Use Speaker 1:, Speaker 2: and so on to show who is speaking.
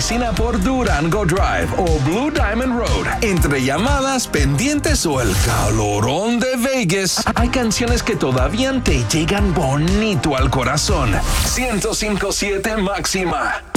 Speaker 1: oficina por Durango Drive o Blue Diamond Road, entre llamadas, pendientes o el calorón de Vegas, hay canciones que todavía te llegan bonito al corazón. 105.7 Máxima.